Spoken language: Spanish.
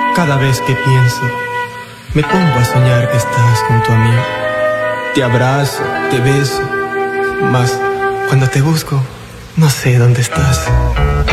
Cada vez que pienso, me pongo a soñar que estás junto a mí. Te abrazo, te beso, mas cuando te busco, no sé dónde estás.